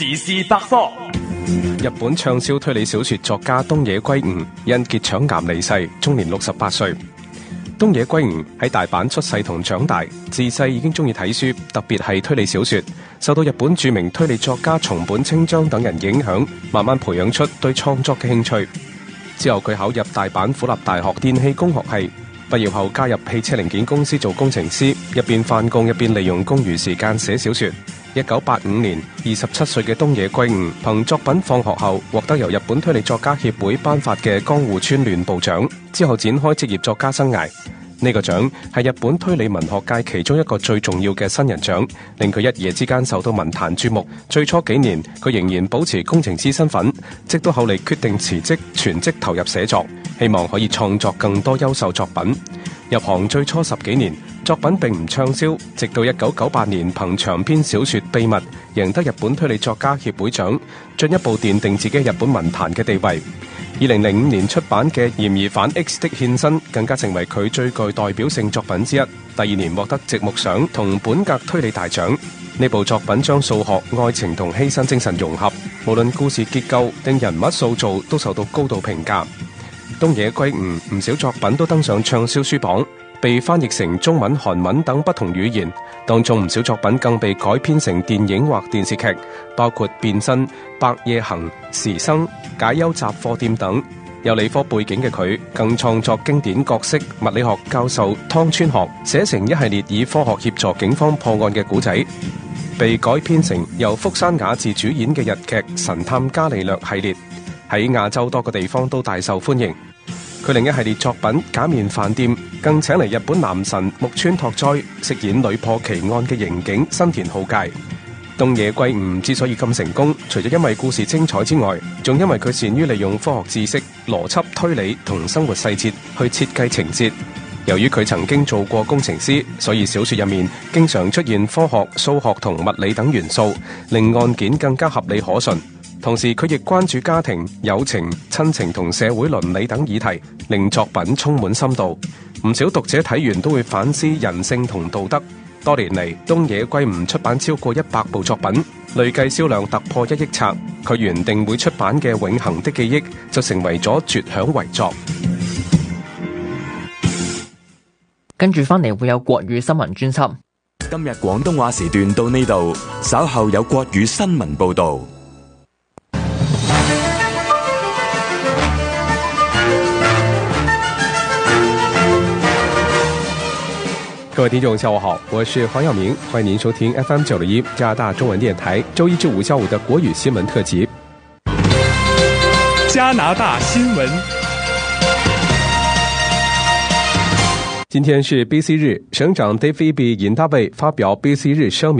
時事百科。 日本暢銷推理小說作家東野圭吾因結腸癌離世，終年68歲。東野圭吾喺大阪出世同長大，自細已經中意睇書，特別係推理小說，受到日本著名推理作家松本清張等人影響，慢慢培養出對創作嘅興趣。之後佢考入大阪府立大學電氣工學系，畢業後加入汽車零件公司做工程師，一邊返工一邊利用公餘時間寫小說。1985年，27歲嘅東野圭吾憑作品《放學後》獲得由日本推理作家協會頒發嘅江戶川亂步獎，之後展開職業作家生涯。呢個獎係日本推理文學界其中一個最重要嘅新人獎，令佢一夜之間受到文壇注目。最初幾年，佢仍然保持工程師身份，直到後嚟決定辭職，全職投入寫作，希望可以創作更多優秀作品。入行最初10幾年，作品並唔暢銷，直到1998年憑長篇小說《秘密》贏得日本推理作家協會獎，進一步奠定自己日本文壇嘅地位。2005年出版嘅《嫌疑犯 X 的獻身》更加成為佢最具代表性作品之一。第2年獲得直木賞同本格推理大獎。呢部作品將數學、愛情同犧牲精神融合，無論故事結構定人物塑造都受到高度評價。東野圭吾唔少作品都登上暢銷書榜，被翻譯成中文、韓文等不同語言，當中唔少作品更被改編成電影或電視劇，包括《變身》、《白夜行》、《時生》、《解憂雜貨店》等。有理科背景嘅佢，更創作經典角色物理學教授湯川學，寫成一系列以科學協助警方破案嘅故仔，被改編成由福山雅治主演嘅日劇《神探伽利略》系列，喺亞洲多個地方都大受歡迎。佢另一系列作品《假面飯店》更請嚟日本男神木村拓哉飾演女破奇案嘅刑警新田浩介。東野圭吾之所以咁成功，除咗因為故事精彩之外，仲因為佢善於利用科學知識、邏輯推理同生活細節去設計情節。由於佢曾經做過工程師，所以小說入面經常出現科學、數學同物理等元素，令案件更加合理可信。同時佢亦關注家庭、友情、親情同社會倫理等議題，令作品充滿深度。唔少讀者睇完都會反思人性同道德。多年嚟，東野圭吾出版超過100部作品，累計銷量突破1億冊。佢原定會出版嘅《永恆的記憶》就成為咗絕響遺作。 跟住翻嚟會有國語新聞專輯。 今日廣東話時段到呢度，稍後有國語新聞報導。 各位聽眾下午好，我是黃耀明，歡迎您收聽 FM91加拿大中文電台周一至五下午的國語新聞特輯。 加拿大新聞， 今天是 BC 日，省長 David Eby 尹大衛發表 BC 日聲明。